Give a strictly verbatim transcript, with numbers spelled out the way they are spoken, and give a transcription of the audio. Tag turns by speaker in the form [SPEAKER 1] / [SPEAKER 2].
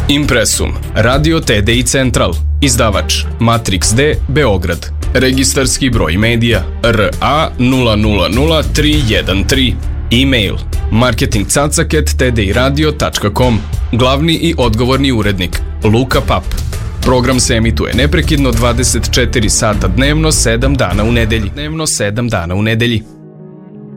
[SPEAKER 1] Impresum, Radio T D I Central, izdavač Matrix D, Beograd. Registarski broj medija R A nula nula nula tri jedan tri. E-mail marketing cacak at t d i radio tačka com. Glavni i odgovorni urednik Luka Pap. Program se emituje neprekidno dvadeset četiri sata dnevno, sedam dana u nedelji. Dnevno sedam dana u nedelji.